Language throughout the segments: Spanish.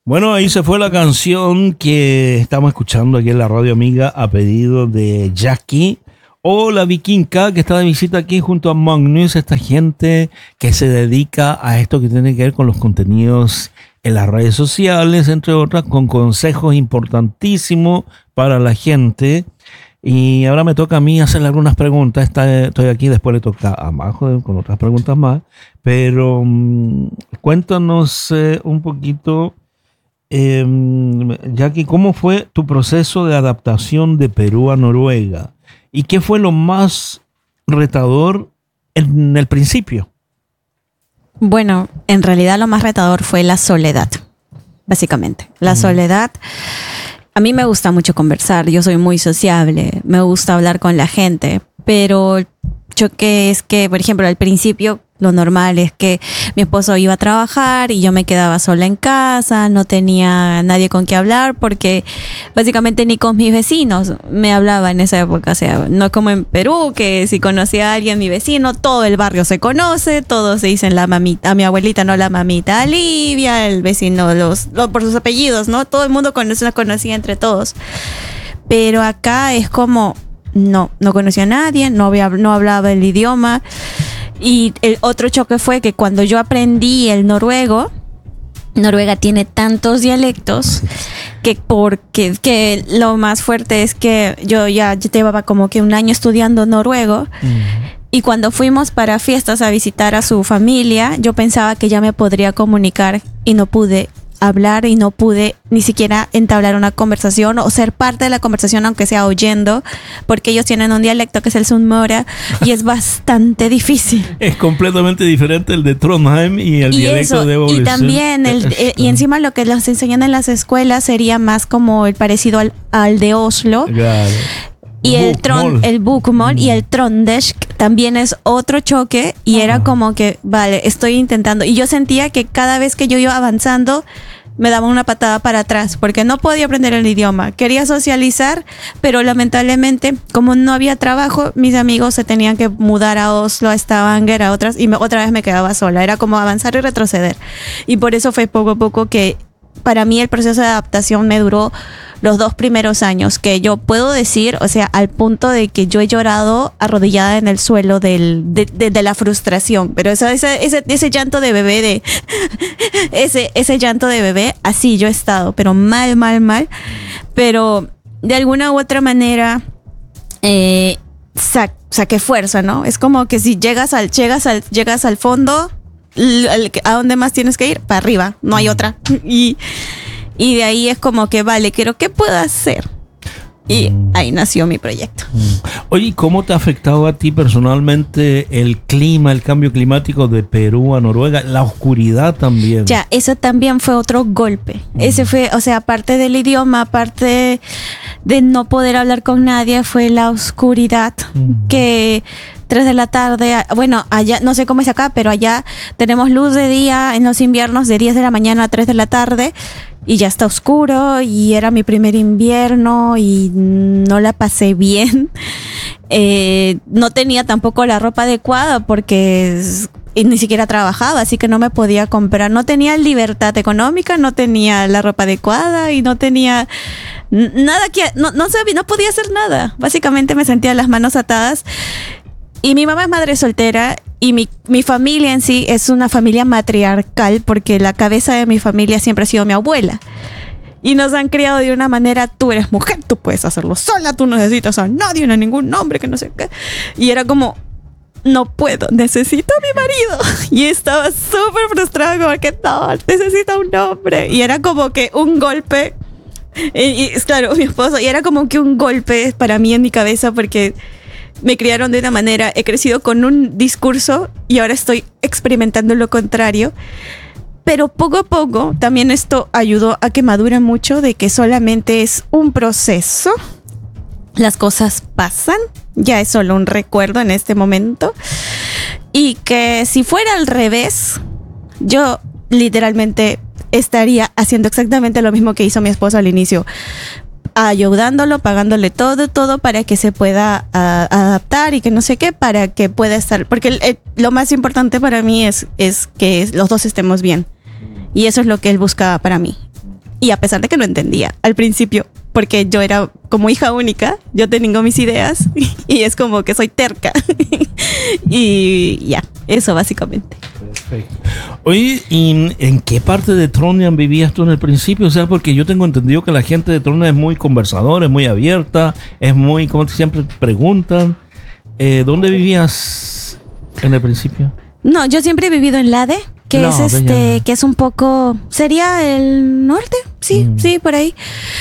Bueno, ahí se fue la canción que estamos escuchando aquí en la Radio Amiga a pedido de Jackie o la Vikinga, que está de visita aquí junto a Magnus, esta gente que se dedica a esto que tiene que ver con los contenidos en las redes sociales, entre otras, con consejos importantísimos para la gente. Y ahora me toca a mí hacerle algunas preguntas. Estoy aquí, después le toca a Majo con otras preguntas más. Pero cuéntanos un poquito, Jackie, ¿cómo fue tu proceso de adaptación de Perú a Noruega? ¿Y qué fue lo más retador en el principio? Bueno, en realidad lo más retador fue la soledad, básicamente. La soledad. A mí me gusta mucho conversar, yo soy muy sociable, me gusta hablar con la gente, pero el choque es que, por ejemplo, al principio lo normal es que mi esposo iba a trabajar y yo me quedaba sola en casa, no tenía nadie con quien hablar porque básicamente ni con mis vecinos me hablaba en esa época. O sea, no como en Perú, que si conocía a alguien, mi vecino, todo el barrio se conoce, todos se dicen la mamita, a mi abuelita, no la mamita Olivia, el vecino por sus apellidos, ¿no? Todo el mundo se conocía entre todos. Pero acá es como, no conocía a nadie, no hablaba el idioma. Y el otro choque fue que cuando yo aprendí el noruego, Noruega tiene tantos dialectos que lo más fuerte es que yo ya llevaba como que un año estudiando noruego. Y cuando fuimos para fiestas a visitar a su familia, yo pensaba que ya me podría comunicar y no pude hablar y no pude ni siquiera entablar una conversación o ser parte de la conversación, aunque sea oyendo, porque ellos tienen un dialecto que es el Sunnmøre y es bastante difícil. Es completamente diferente el de Trondheim y el dialecto eso, de Evolución. Y también y encima lo que los enseñan en las escuelas sería más como el parecido al de Oslo. Claro. Y el Bokmål y el Trøndersk también es otro choque y era como que, vale, estoy intentando. Y yo sentía que cada vez que yo iba avanzando me daba una patada para atrás porque no podía aprender el idioma. Quería socializar, pero lamentablemente, como no había trabajo, mis amigos se tenían que mudar a Oslo, a Stavanger, a otras, y otra vez me quedaba sola. Era como avanzar y retroceder. Y por eso fue poco a poco que para mí el proceso de adaptación me duró los 2 primeros años, que yo puedo decir, o sea, al punto de que yo he llorado arrodillada en el suelo de la frustración, pero ese llanto de bebé, ese llanto de bebé, así yo he estado, pero mal, pero de alguna u otra manera saqué fuerza, ¿no? Es como que si llegas al fondo, ¿a dónde más tienes que ir? Para arriba, no hay otra. Y de ahí es como que, vale, ¿qué puedo hacer? Y ahí nació mi proyecto. Oye, ¿cómo te ha afectado a ti personalmente el clima, el cambio climático de Perú a Noruega? La oscuridad también. Ya, eso también fue otro golpe. Ese fue, o sea, aparte del idioma, aparte de no poder hablar con nadie, fue la oscuridad. Que 3 de la tarde, bueno, allá, no sé cómo es acá, pero allá tenemos luz de día en los inviernos de 10 de la mañana a 3 de la tarde. Y ya está oscuro y era mi primer invierno y no la pasé bien. No tenía tampoco la ropa adecuada porque ni siquiera trabajaba, así que no me podía comprar. No tenía libertad económica, no tenía la ropa adecuada y no tenía nada no podía hacer nada. Básicamente me sentía las manos atadas. Y mi mamá es madre soltera y mi familia en sí es una familia matriarcal porque la cabeza de mi familia siempre ha sido mi abuela. Y nos han criado de una manera, tú eres mujer, tú puedes hacerlo sola, tú no necesitas a nadie, a ningún hombre, que no sé qué. Y era como, no puedo, necesito a mi marido. Y estaba súper frustrada porque no, necesito un hombre. Y era como que un golpe, y claro, mi esposo, y era como que un golpe para mí en mi cabeza porque me criaron de una manera, he crecido con un discurso y ahora estoy experimentando lo contrario. Pero poco a poco también esto ayudó a que madure mucho de que solamente es un proceso. Las cosas pasan, ya es solo un recuerdo en este momento. Y que si fuera al revés, yo literalmente estaría haciendo exactamente lo mismo que hizo mi esposo al inicio. Ayudándolo, pagándole todo para que se pueda adaptar y que no sé qué, para que pueda estar, porque lo más importante para mí es que los dos estemos bien y eso es lo que él buscaba para mí. Y a pesar de que no entendía al principio, porque yo era como hija única, yo tengo mis ideas y es como que soy terca. Y ya, eso básicamente. Perfecto. Oye, ¿y en qué parte de Trondheim vivías tú en el principio? O sea, porque yo tengo entendido que la gente de Trondheim es muy conversadora, es muy abierta, es muy, como siempre preguntan. ¿Dónde vivías en el principio? No, yo siempre he vivido en Lade, que No, que es un poco, sería el norte, sí, sí, por ahí.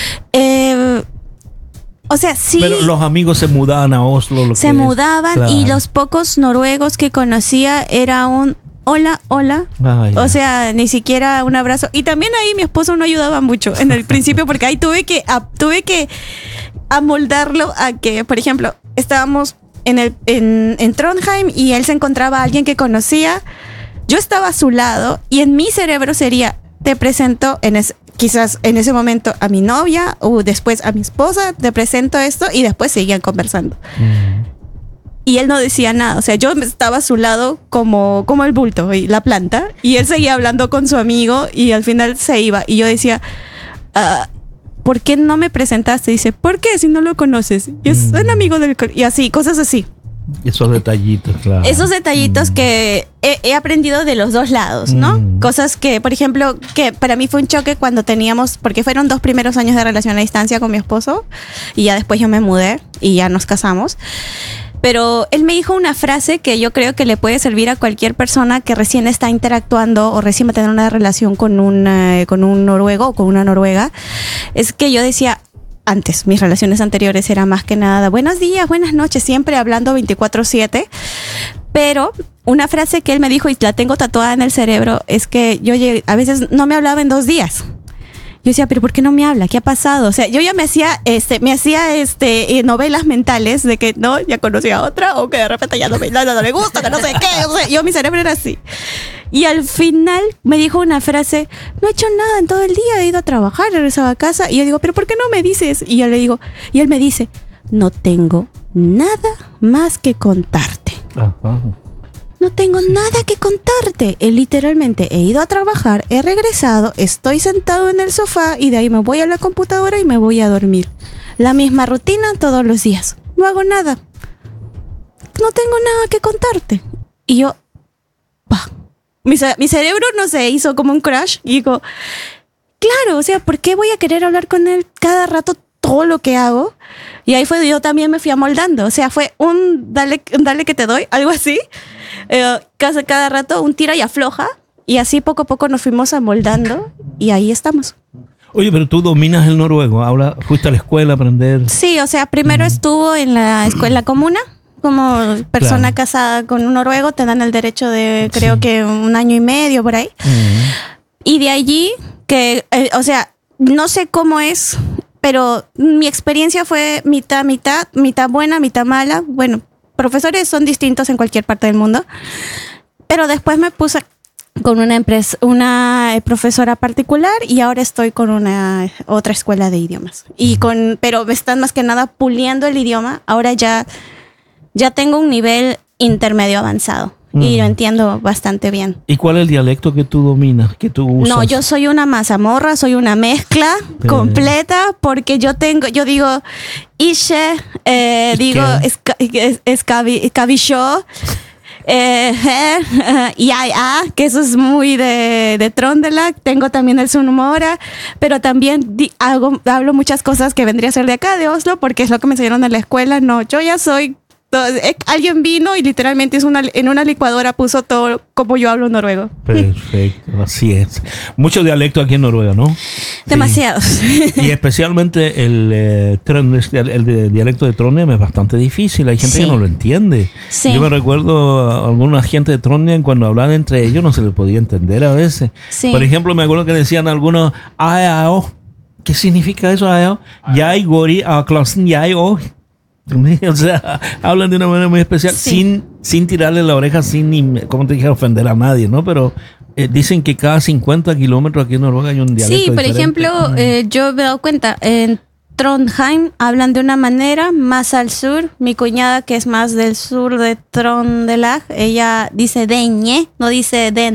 O sea, sí. Pero los amigos se mudaban a Oslo. Se mudaban, claro. Y los pocos noruegos que conocía era un hola, hola. O sea, ni siquiera un abrazo. Y también ahí mi esposo no ayudaba mucho en el principio, porque ahí tuve que amoldarlo a que, por ejemplo, estábamos en Trondheim y él se encontraba a alguien que conocía. Yo estaba a su lado y en mi cerebro sería, te presento quizás en ese momento a mi novia o después a mi esposa, te presento esto y después seguían conversando. Y él no decía nada, o sea, yo estaba a su lado como el bulto y la planta, y él seguía hablando con su amigo y al final se iba. Y yo decía, ¿por qué no me presentaste? Dice, ¿por qué si no lo conoces? Y es un amigo del... Y así, cosas así. Esos detallitos, claro. Esos detallitos que he aprendido de los dos lados, ¿no? Cosas que, por ejemplo, que para mí fue un choque cuando teníamos, porque fueron 2 primeros años de relación a distancia con mi esposo y ya después yo me mudé y ya nos casamos. Pero él me dijo una frase que yo creo que le puede servir a cualquier persona que recién está interactuando o recién va a tener una relación con un noruego o con una noruega. Es que yo decía... Antes, mis relaciones anteriores era más que nada buenos días, buenas noches, siempre hablando 24/7. Pero una frase que él me dijo y la tengo tatuada en el cerebro es que yo a veces no me hablaba en 2 días. Yo decía, pero ¿por qué no me habla? ¿Qué ha pasado? O sea, yo ya me hacía novelas mentales de que no, ya conocí a otra o que de repente ya no le gusta, que no sé qué. O sea, mi cerebro era así. Y al final me dijo una frase, no he hecho nada en todo el día, he ido a trabajar, regresaba a casa. Y yo digo, pero ¿por qué no me dices? Y yo le digo, y él me dice, no tengo nada más que contarte. Ajá. No tengo nada que contarte. Literalmente he ido a trabajar, he regresado, estoy sentado en el sofá y de ahí me voy a la computadora y me voy a dormir. La misma rutina todos los días. No hago nada. No tengo nada que contarte. Y yo, mi cerebro, no sé, hizo como un crash y digo, claro, o sea, ¿por qué voy a querer hablar con él cada rato todo lo que hago? Y ahí fue, yo también me fui amoldando. O sea, fue un dale que te doy, algo así. Cada rato un tira y afloja. Y así poco a poco nos fuimos amoldando y ahí estamos. Oye, pero tú dominas el noruego. Ahora fuiste a la escuela a aprender. Sí, o sea, primero estuvo en la escuela comuna. Como persona casada con un noruego, te dan el derecho de, creo que 1 año y medio por ahí. Y de allí, o sea, no sé cómo es, pero mi experiencia fue mitad buena, mitad mala. Bueno, profesores son distintos en cualquier parte del mundo. Pero después me puse con una profesora particular y ahora estoy con otra escuela de idiomas. Pero están más que nada puliendo el idioma. Ahora ya tengo un nivel intermedio avanzado y lo entiendo bastante bien. ¿Y cuál es el dialecto que tú dominas, que tú usas? No, yo soy una mazamorra, soy una mezcla completa, porque yo digo ishe, digo escabilló, que eso es muy de Trøndelag. Tengo también el Sunnmøre, pero también hablo muchas cosas que vendría a ser de acá, de Oslo, porque es lo que me enseñaron en la escuela. No, yo ya soy... Alguien vino y literalmente en una licuadora puso todo como yo hablo noruego. Perfecto, así es. Mucho dialecto aquí en Noruega, ¿no? Demasiados. Sí. Y especialmente el dialecto de Trondheim es bastante difícil. Hay gente que no lo entiende. Sí. Yo me recuerdo a alguna gente de Trondheim cuando hablaban entre ellos no se les podía entender a veces. Sí. Por ejemplo, me acuerdo que decían algunos "aao". ¿Qué significa eso, aao? "Jeg går i A-klassen, jeg òg". O sea, hablan de una manera muy especial, sin tirarle la oreja, como te dije, ofender a nadie, ¿no? Pero dicen que cada 50 kilómetros aquí en Noruega hay un dialecto diferente. Por ejemplo, yo me he dado cuenta, en Trondheim hablan de una manera, más al sur. Mi cuñada, que es más del sur de Trøndelag, ella dice deñe, no dice denne.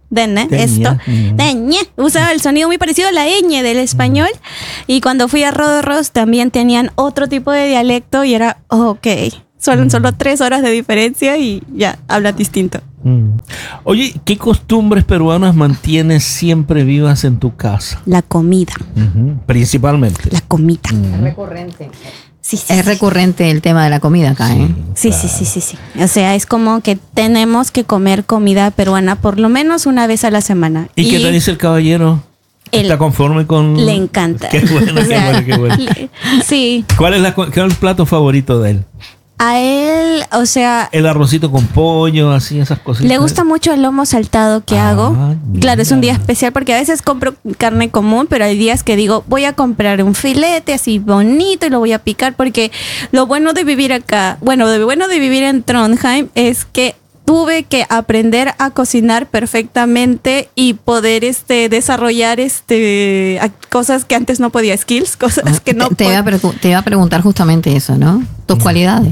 Denne, Deña. esto. Deñe. Usaba el sonido muy parecido a la ñ del español. Y cuando fui a Rodorros también tenían otro tipo de dialecto y era, ok, solo 3 horas de diferencia y ya, hablan distinto. Oye, ¿qué costumbres peruanas mantienes siempre vivas en tu casa? La comida. Principalmente. La comida. Es recurrente. Sí, sí, Es sí. recurrente el tema de la comida acá, ¿eh? Sí, sí, sí, sí, sí. O sea, es como que tenemos que comer comida peruana por lo menos una vez a la semana. ¿Y qué te dice el caballero? Él ¿Está conforme con...? le encanta. Qué bueno, O sea, qué bueno. Sí. ¿Cuál es el plato favorito de él? A él, o sea, El arrocito con pollo, así, esas cositas. le gusta mucho el lomo saltado que hago. Claro, es un día especial porque a veces compro carne común, pero hay días que digo, voy a comprar un filete así bonito y lo voy a picar porque lo bueno de vivir acá, de vivir en Trondheim es que tuve que aprender a cocinar perfectamente y poder desarrollar cosas que antes no podía, skills, cosas que no te iba a preguntar justamente eso, ¿no? Tus cualidades.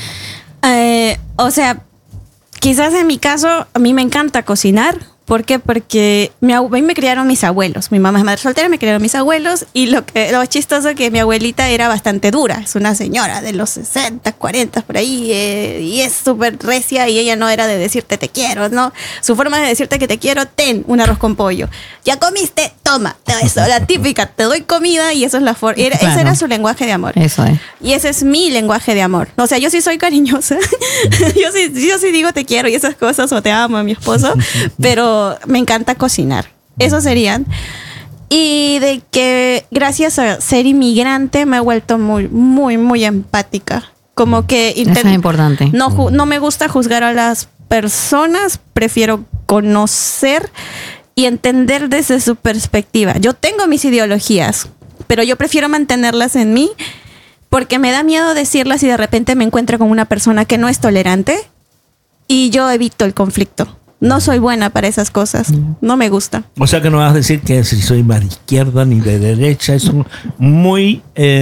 O sea, quizás en mi caso, a mí me encanta cocinar. ¿Por qué? Porque a mí me criaron mis abuelos. Mi mamá es madre soltera, me criaron mis abuelos. Y lo chistoso es que mi abuelita era bastante dura. Es una señora de los 60, 40, por ahí. Y es súper recia y ella no era de decirte te quiero, ¿no? Su forma de decirte que te quiero, ten un arroz con pollo. ¿Ya comiste? Toma. Eso, la típica, te doy comida y eso es la forma. Claro. Ese era su lenguaje de amor. Eso es. Y ese es mi lenguaje de amor. O sea, yo sí soy cariñosa. yo sí digo te quiero y esas cosas o te amo a mi esposo. Pero me encanta cocinar. Eso serían. Y de que gracias a ser inmigrante me he vuelto muy, muy, muy empática. Como que Eso es importante. no me gusta juzgar a las personas. Prefiero conocer y entender desde su perspectiva. Yo tengo mis ideologías, pero yo prefiero mantenerlas en mí porque me da miedo decirlas y de repente me encuentro con una persona que no es tolerante y yo evito el conflicto. No soy buena para esas cosas. No me gusta. O sea que no vas a decir que si soy más de izquierda ni de derecha. Es muy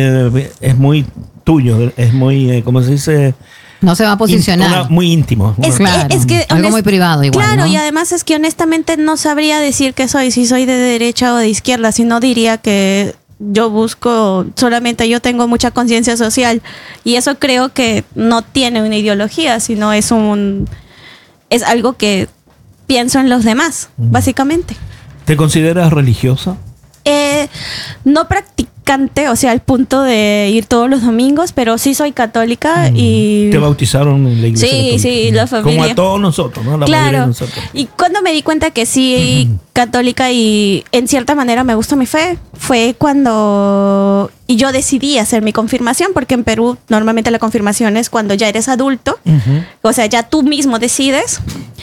tuyo. Es muy, ¿cómo se dice? No se va a posicionar. Muy íntimo. Es que algo muy privado igual, claro, ¿no? y además es que honestamente no sabría decir si soy de derecha o de izquierda, si no diría que yo busco, solamente yo tengo mucha conciencia social y eso creo que no tiene una ideología, sino es algo que pienso en los demás, básicamente. ¿Te consideras religiosa? No practicante, o sea, al punto de ir todos los domingos, pero sí soy católica y... ¿Te bautizaron en la iglesia católica? Sí, la familia. Como a todos nosotros, ¿no? La mayoría de Claro. nosotros. Y cuando me di cuenta que sí, católica y en cierta manera me gusta mi fe, fue cuando... Y yo decidí hacer mi confirmación, porque en Perú normalmente la confirmación es cuando ya eres adulto, o sea, ya tú mismo decides.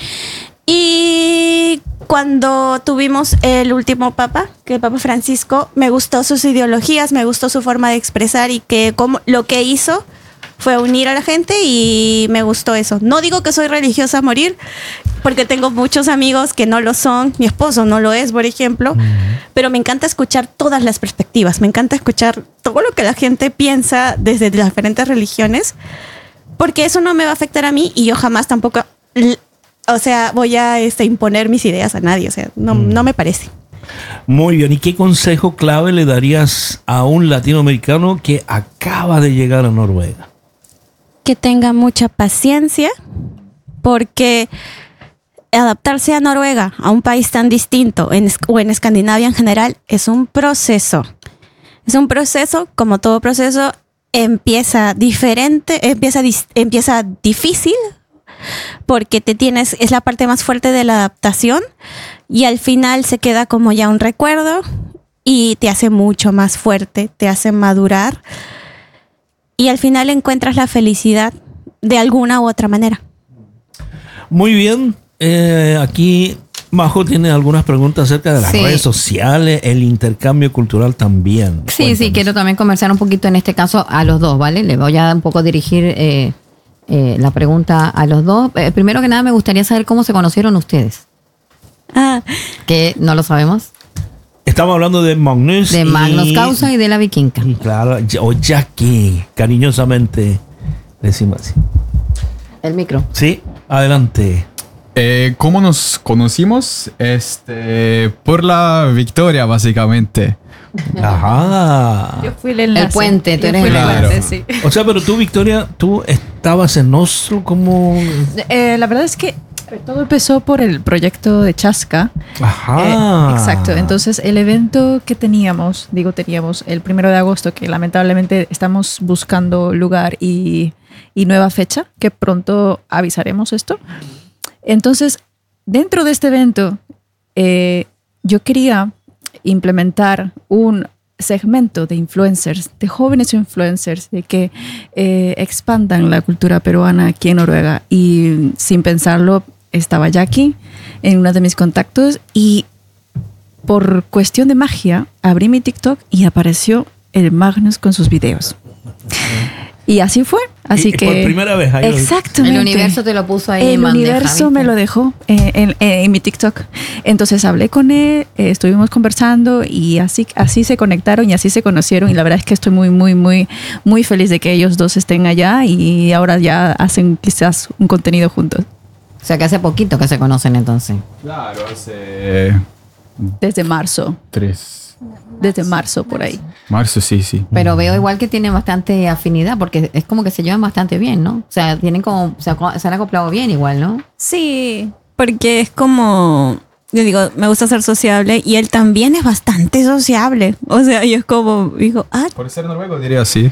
Y cuando tuvimos el último papa, que el Papa Francisco, me gustó sus ideologías, me gustó su forma de expresar y que lo que hizo fue unir a la gente y me gustó eso. No digo que soy religiosa a morir, porque tengo muchos amigos que no lo son. Mi esposo no lo es, por ejemplo. Pero me encanta escuchar todas las perspectivas. Me encanta escuchar todo lo que la gente piensa desde las diferentes religiones, porque eso no me va a afectar a mí y yo jamás tampoco... O sea, voy a imponer mis ideas a nadie. O sea, no me parece. Muy bien. ¿Y qué consejo clave le darías a un latinoamericano que acaba de llegar a Noruega? Que tenga mucha paciencia, porque adaptarse a Noruega, a un país tan distinto, o en Escandinavia en general, es un proceso. Es un proceso, como todo proceso, empieza diferente, empieza difícil, porque es la parte más fuerte de la adaptación y al final se queda como ya un recuerdo y te hace mucho más fuerte, te hace madurar y al final encuentras la felicidad de alguna u otra manera. Muy bien. Aquí Majo tiene algunas preguntas acerca de las redes sociales, el intercambio cultural también. Sí, quiero también conversar un poquito en este caso a los dos, ¿vale? Le voy a un poco dirigir la pregunta a los dos. Primero que nada me gustaría saber cómo se conocieron ustedes. Que no lo sabemos. Estamos hablando de Magnus. De Magnus Causa y de la Vikinka. Claro, o Jackie, cariñosamente decimos así. El micro. Sí, adelante. ¿Cómo nos conocimos? Por la Victoria, básicamente. Ajá. Yo fui el enlace. El puente, tú eres Yo fui el enlace. sí. O sea, pero tú, Victoria, tú estabas en Oslo como... La verdad es que todo empezó por el proyecto de Chasca. Ajá. Exacto. Entonces, el evento que teníamos el 1 de agosto, que lamentablemente estamos buscando lugar y nueva fecha, que pronto avisaremos esto. Entonces, dentro de este evento, yo quería implementar un segmento de influencers, de jóvenes influencers, de que expandan la cultura peruana aquí en Noruega. Y sin pensarlo, estaba Jackie en uno de mis contactos y por cuestión de magia abrí mi TikTok y apareció el Magnus con sus videos. Y así fue. Así que por primera vez. Ahí El exactamente. universo te lo puso ahí en El bandeja, universo ¿viste? me lo dejó en mi TikTok. Entonces hablé con él, estuvimos conversando y así se conectaron y así se conocieron. Y la verdad es que estoy muy, muy, muy, muy feliz de que ellos dos estén allá y ahora ya hacen quizás un contenido juntos. O sea, que hace poquito que se conocen entonces. Claro, hace Desde marzo. 3 Desde marzo por ahí. marzo, sí. Pero veo igual que tienen bastante afinidad porque es como que se llevan bastante bien, ¿no? O sea, tienen como, se han acoplado bien igual, ¿no? Sí, porque es como, yo digo, me gusta ser sociable y él también es bastante sociable. O sea, yo es como, digo, Por ser noruego diría sí.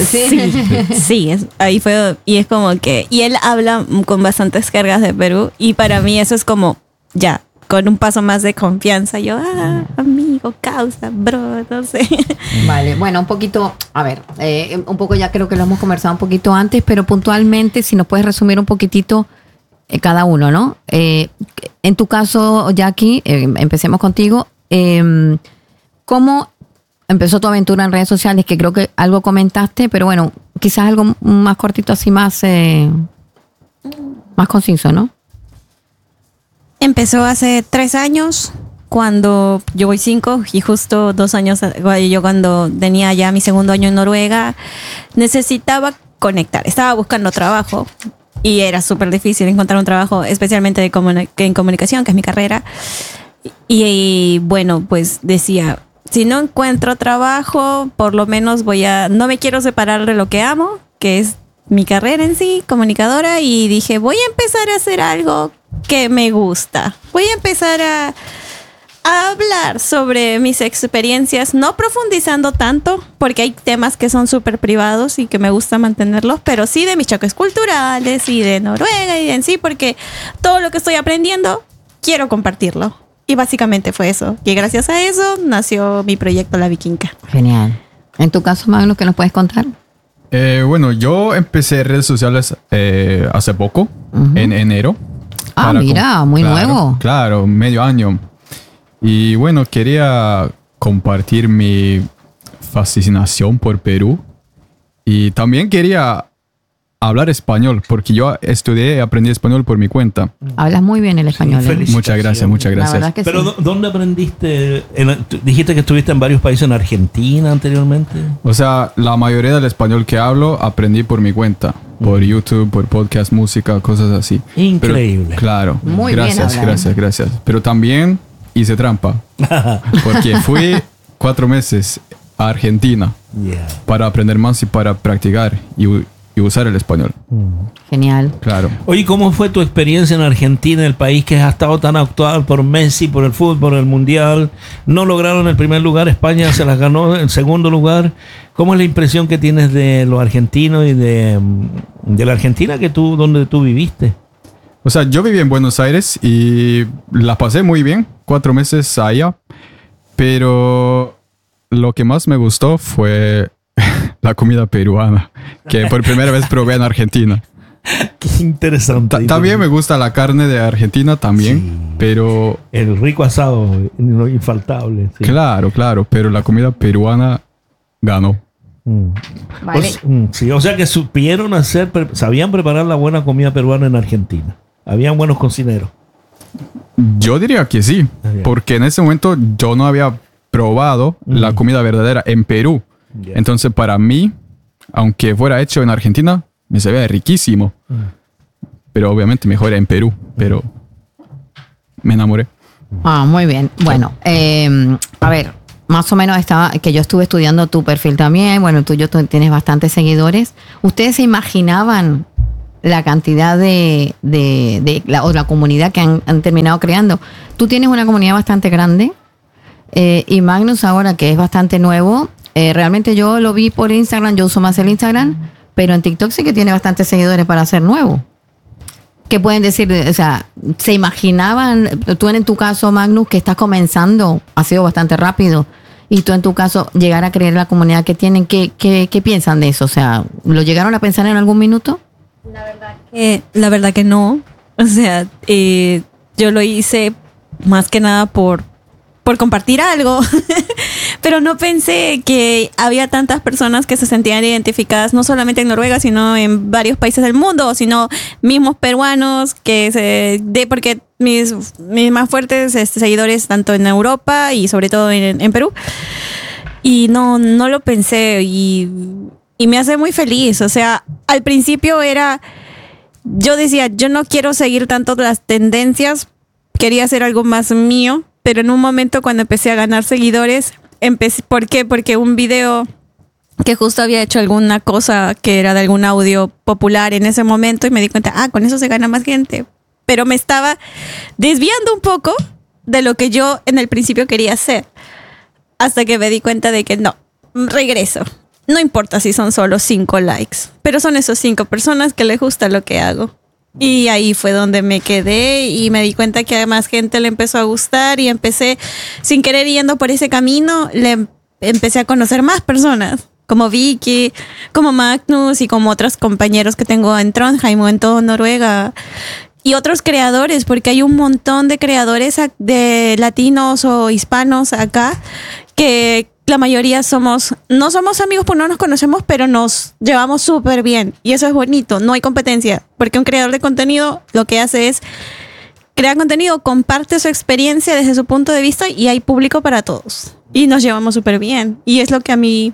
sí, ahí fue, y es como que, y él habla con bastantes cargas de Perú y para mí eso es como, ya, con un paso más de confianza, yo, amigo, causa, bro, no sé. Vale, bueno, un poquito, a ver, un poco ya creo que lo hemos conversado un poquito antes, pero puntualmente, si nos puedes resumir un poquitito cada uno, ¿no? En tu caso, Jackie, empecemos contigo. ¿Cómo empezó tu aventura en redes sociales? Que creo que algo comentaste, pero bueno, quizás algo más cortito así, más conciso, ¿no? Empezó hace 3 años, cuando yo voy 5 y justo 2 años, yo cuando tenía ya mi segundo año en Noruega, necesitaba conectar. Estaba buscando trabajo y era súper difícil encontrar un trabajo, especialmente en comunicación, que es mi carrera. Y bueno, pues decía, si no encuentro trabajo, por lo menos no me quiero separar de lo que amo, que es mi carrera en sí, comunicadora, y dije, voy a empezar a hacer algo que me gusta. Voy a empezar a hablar sobre mis experiencias, no profundizando tanto, porque hay temas que son súper privados y que me gusta mantenerlos, pero sí de mis choques culturales y de Noruega y en sí, porque todo lo que estoy aprendiendo, quiero compartirlo. Y básicamente fue eso. Y gracias a eso nació mi proyecto La Vikinga. Genial. En tu caso, Magnus, ¿qué nos puedes contar? Bueno, yo empecé redes sociales hace poco, en enero. Mira, muy nuevo. Claro, medio año. Y bueno, quería compartir mi fascinación por Perú. Y también quería hablar español, porque yo estudié y aprendí español por mi cuenta. Hablas muy bien el español. feliz. Muchas gracias. La verdad que Pero sí. ¿dónde aprendiste? Dijiste que estuviste en varios países, en Argentina anteriormente. O sea, la mayoría del español que hablo aprendí por mi cuenta. Por YouTube, por podcast, música, cosas así. Increíble. Pero, claro. Muy bien Gracias. Pero también hice trampa. Porque fui 4 meses a Argentina para aprender más y para practicar y usar el español. Genial. Claro. Oye, ¿cómo fue tu experiencia en Argentina, el país que ha estado tan actual por Messi, por el fútbol, por el mundial? No lograron el primer lugar, España se las ganó en segundo lugar. ¿Cómo es la impresión que tienes de los argentinos y de la Argentina donde tú viviste? O sea, yo viví en Buenos Aires y la pasé muy bien, 4 meses allá. Pero lo que más me gustó fue la comida peruana, que por primera vez probé en Argentina. Qué interesante. También me gusta la carne de Argentina también, pero... El rico asado, infaltable. Sí. Claro, pero la comida peruana ganó. Vale. Sí, o sea que sabían preparar la buena comida peruana en Argentina. Habían buenos cocineros. Yo diría que sí, porque en ese momento yo no había probado la comida verdadera en Perú. Entonces, para mí, aunque fuera hecho en Argentina, me sabía riquísimo. Pero obviamente mejor en Perú. Pero me enamoré. Ah, muy bien. Bueno, a ver, más o menos que yo estuve estudiando tu perfil también. Bueno, tú tienes bastantes seguidores. ¿Ustedes se imaginaban la cantidad o la comunidad que han terminado creando? Tú tienes una comunidad bastante grande y Magnus ahora, que es bastante nuevo, realmente yo lo vi por Instagram, yo uso más el Instagram, pero en TikTok sí que tiene bastantes seguidores para ser nuevo. ¿Qué pueden decir? O sea, ¿se imaginaban, tú en tu caso, Magnus, que estás comenzando, ha sido bastante rápido, y tú en tu caso, llegar a creer la comunidad que tienen, ¿qué piensan de eso? O sea, ¿lo llegaron a pensar en algún minuto? La verdad que no. O sea, yo lo hice más que nada por compartir algo. Pero no pensé que había tantas personas que se sentían identificadas, no solamente en Noruega, sino en varios países del mundo, sino mismos peruanos, porque mis más fuertes seguidores tanto en Europa y sobre todo en Perú. Y no lo pensé y me hace muy feliz. O sea, al principio yo decía, yo no quiero seguir tanto las tendencias, quería hacer algo más mío, pero en un momento cuando empecé a ganar seguidores, ¿por qué? Porque un video que justo había hecho alguna cosa que era de algún audio popular en ese momento y me di cuenta, con eso se gana más gente. Pero me estaba desviando un poco de lo que yo en el principio quería hacer. Hasta que me di cuenta de que no, regreso. No importa si son solo 5 likes, pero son esos 5 personas que les gusta lo que hago. Y ahí fue donde me quedé y me di cuenta que a más gente le empezó a gustar y empecé, sin querer yendo por ese camino, empecé a conocer más personas, como Vicky, como Magnus y como otros compañeros que tengo en Trondheim o en todo Noruega. Y otros creadores, porque hay un montón de creadores de latinos o hispanos acá que la mayoría no somos amigos porque no nos conocemos, pero nos llevamos súper bien. Y eso es bonito, no hay competencia. Porque un creador de contenido lo que hace es crear contenido, comparte su experiencia desde su punto de vista y hay público para todos. Y nos llevamos súper bien. Y es lo que a mí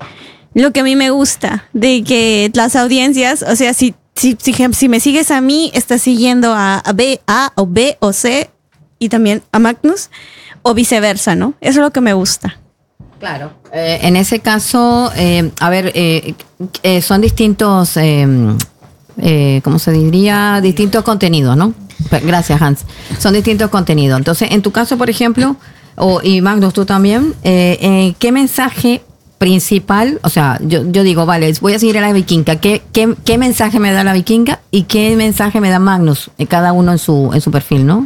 me gusta, de que las audiencias, o sea, si me sigues a mí, estás siguiendo a o B o C y también a Magnus o viceversa, ¿no? Eso es lo que me gusta. Claro. En ese caso, son distintos, ¿cómo se diría? Distintos contenidos, ¿no? Gracias, Hans. Son distintos contenidos. Entonces, en tu caso, por ejemplo, y Magnus, tú también, ¿qué mensaje principal? O sea, yo digo, vale, voy a seguir a la vikinga. ¿Qué mensaje me da la vikinga y qué mensaje me da Magnus? Cada uno en su perfil, ¿no?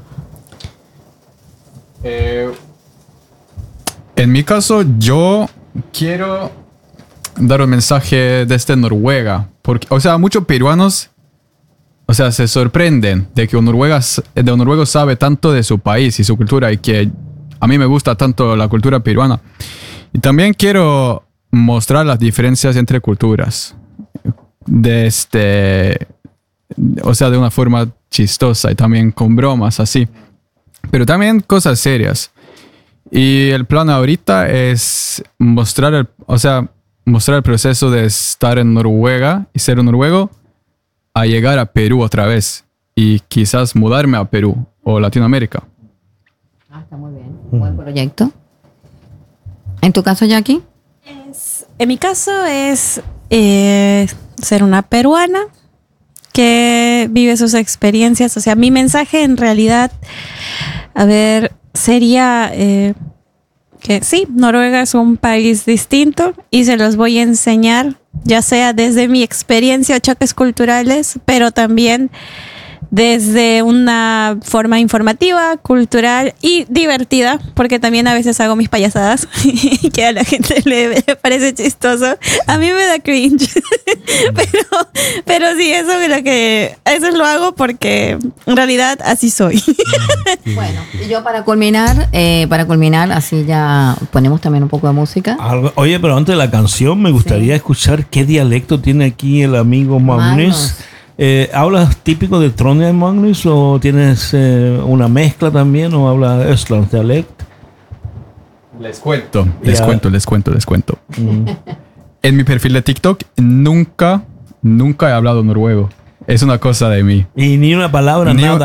En mi caso, yo quiero dar un mensaje desde Noruega. Porque, o sea, muchos peruanos, o sea, se sorprenden de que un noruego sabe tanto de su país y su cultura y que a mí me gusta tanto la cultura peruana. Y también quiero mostrar las diferencias entre culturas. O sea, de una forma chistosa y también con bromas así. Pero también cosas serias. Y el plan ahorita es mostrar el proceso de estar en Noruega y ser un noruego a llegar a Perú otra vez y quizás mudarme a Perú o Latinoamérica. Está muy bien. Buen proyecto. ¿En tu caso, Jackie? En mi caso es ser una peruana que vive sus experiencias. O sea, mi mensaje en realidad, sería que sí, Noruega es un país distinto y se los voy a enseñar, ya sea desde mi experiencia o choques culturales, pero también desde una forma informativa, cultural y divertida, porque también a veces hago mis payasadas que a la gente le parece chistoso. A mí me da cringe, pero sí, eso lo hago porque en realidad así soy. Bueno, yo para culminar, así ya ponemos también un poco de música. Oye, pero antes de la canción me gustaría escuchar qué dialecto tiene aquí el amigo Magnus. ¿Hablas típico de Trondheim, Magnus, o tienes una mezcla también, o hablas Östlandsdialekt? Les cuento. En mi perfil de TikTok nunca he hablado noruego. Es una cosa de mí. Y ni una palabra, nada.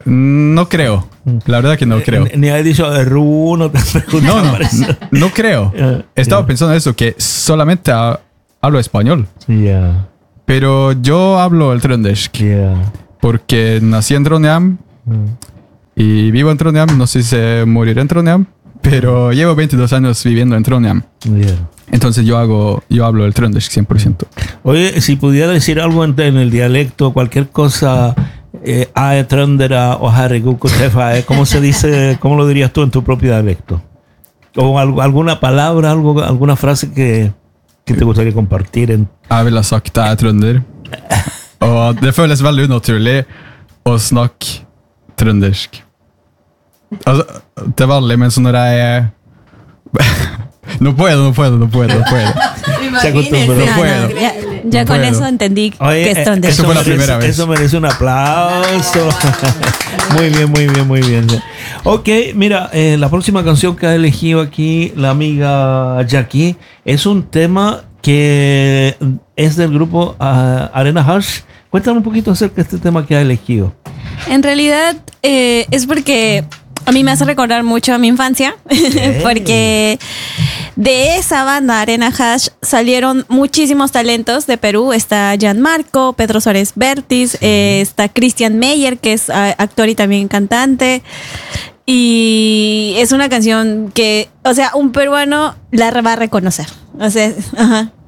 No creo. La verdad que no creo. Ni has dicho de Ru, no te has preguntado. No creo. Estaba pensando eso, que solamente hablo español. Yeah. Pero yo hablo el trøndersk. Yeah. Porque nací en Trondheim y vivo en Trondheim. No sé si moriré en Trondheim, pero llevo 22 años viviendo en Trondheim. Yeah. Entonces yo hablo el trøndersk 100%. Oye, si pudiera decir algo en el dialecto, cualquier cosa, trøndera o herregud, ¿cómo se dice? ¿Cómo lo dirías tú en tu propio dialecto? O alguna palabra, alguna frase que te gustaría compartir en... Jeg ville ha sagt jeg trønder. Og det føles veldig unaturlig å snakke trøndersk. Altså, til vanlig, men så når jeg No puedo. Se acostumbró. No puedo. Ya con eso entendí que es trøndersk. Eso fue la primera vez. Eso merece un aplauso. Muy bien. Ok, mira, la próxima canción que ha elegido aquí la amiga Jackie es un tema que es del grupo Arena Harsh. Cuéntame un poquito acerca de este tema que ha elegido. En realidad es porque a mí me hace recordar mucho a mi infancia, porque de esa banda Arena Hash salieron muchísimos talentos de Perú. Está Gianmarco, Pedro Suárez Vértiz, está Christian Meyer, que es actor y también cantante. Y es una canción que, o sea, un peruano la va a reconocer. O sea,